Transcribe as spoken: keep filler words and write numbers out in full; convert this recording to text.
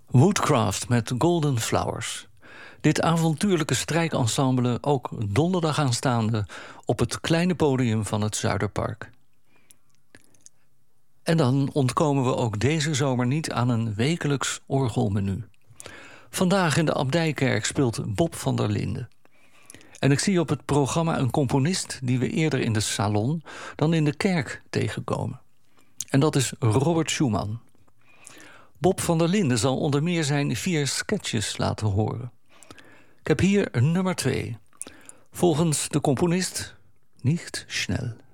Woodcraft met Golden Flowers. Dit avontuurlijke strijkensemble ook donderdag aanstaande op het kleine podium van het Zuiderpark. En dan ontkomen we ook deze zomer niet aan een wekelijks orgelmenu. Vandaag in de Abdijkerk speelt Bob van der Linden. En ik zie op het programma een componist die we eerder in de salon dan in de kerk tegenkomen. En dat is Robert Schumann. Bob van der Linden zal onder meer zijn vier sketches laten horen. Ik heb hier nummer twee. Volgens de componist niet snel.